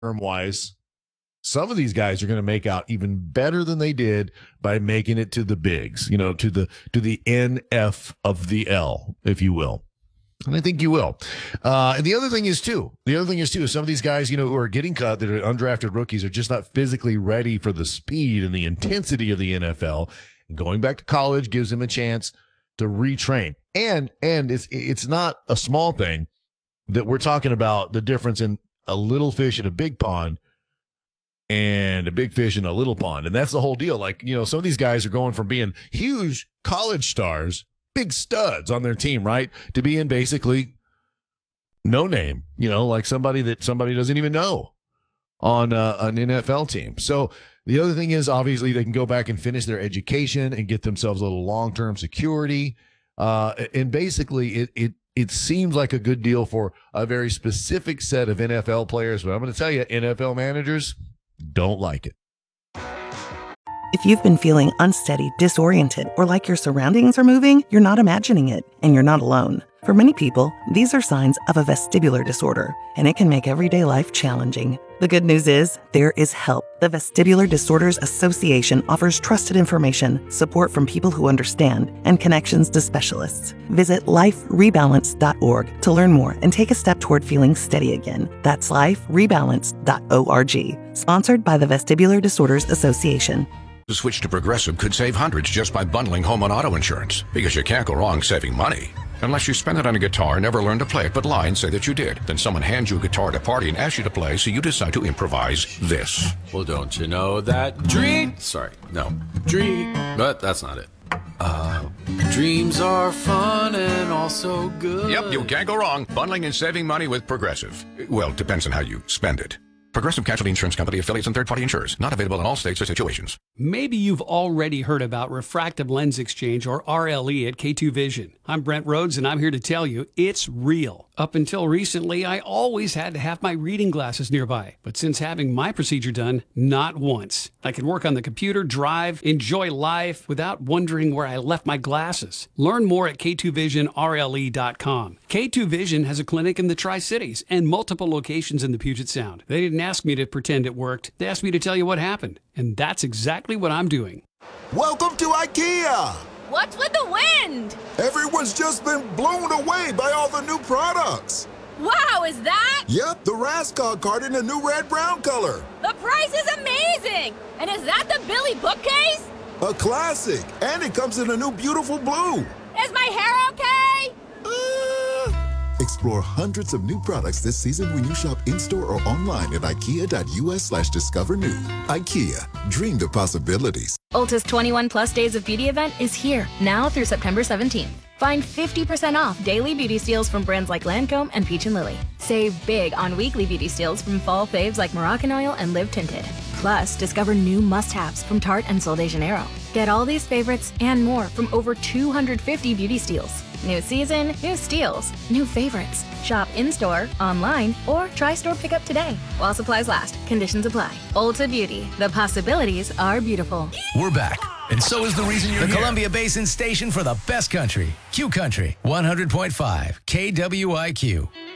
wise, some of these guys are going to make out even better than they did by making it to the bigs, to the NF of the L, if you will. And I think you will. And the other thing is too, some of these guys, who are getting cut that are undrafted rookies are just not physically ready for the speed and the intensity of the NFL. And going back to college gives them a chance to retrain. And it's not a small thing that we're talking about the difference in a little fish in a big pond and a big fish in a little pond. And that's the whole deal. Like, some of these guys are going from being huge college stars, big studs on their team, right, to being basically no name, like somebody doesn't even know on an NFL team. So the other thing is, obviously, they can go back and finish their education and get themselves a little long-term security. And basically, it seems like a good deal for a very specific set of NFL players. But I'm going to tell you, NFL managers don't like it. If you've been feeling unsteady, disoriented, or like your surroundings are moving, you're not imagining it, and you're not alone. For many people, these are signs of a vestibular disorder, and it can make everyday life challenging. The good news is, there is help. The Vestibular Disorders Association offers trusted information, support from people who understand, and connections to specialists. Visit liferebalance.org to learn more and take a step toward feeling steady again. That's liferebalance.org. Sponsored by the Vestibular Disorders Association. The switch to Progressive could save hundreds just by bundling home and auto insurance, because you can't go wrong saving money. Unless you spend it on a guitar, never learn to play it, but lie and say that you did. Then someone hands you a guitar at a party and asks you to play, so you decide to improvise this. Well, don't you know that but that's not it. Dreams are fun and also good. Yep, you can't go wrong bundling and saving money with Progressive. Well, depends on how you spend it. Progressive Casualty Insurance Company, affiliates, and third-party insurers. Not available in all states or situations. Maybe you've already heard about refractive lens exchange, or RLE, at K2 Vision. I'm Brent Rhodes, and I'm here to tell you it's real. Up until recently, I always had to have my reading glasses nearby. But since having my procedure done, not once. I can work on the computer, drive, enjoy life without wondering where I left my glasses. Learn more at K2VisionRLE.com. K2 Vision has a clinic in the Tri-Cities and multiple locations in the Puget Sound. They didn't ask me to pretend it worked. They asked me to tell you what happened. And that's exactly what I'm doing. Welcome to IKEA! What's with the wind? Everyone's just been blown away by all the new products. Wow, is that? Yep, the Raskog cart in a new red-brown color. The price is amazing! And is that the Billy bookcase? A classic, and it comes in a new beautiful blue. Is my hair okay? Explore hundreds of new products this season when you shop in-store or online at ikea.us/discover new. IKEA, dream the possibilities. Ulta's 21 Plus Days of Beauty event is here, now through September 17th. Find 50% off daily beauty steals from brands like Lancome and Peach & Lily. Save big on weekly beauty steals from fall faves like Moroccan Oil and Live Tinted. Plus, discover new must-haves from Tarte and Sol de Janeiro. Get all these favorites and more from over 250 beauty steals. New season, new steals, new favorites. Shop in-store, online, or try store pickup today. While supplies last, conditions apply. Ulta Beauty, the possibilities are beautiful. We're back, and so is the reason you're here. The Columbia Basin station for the best country. Q Country, 100.5 KWIQ.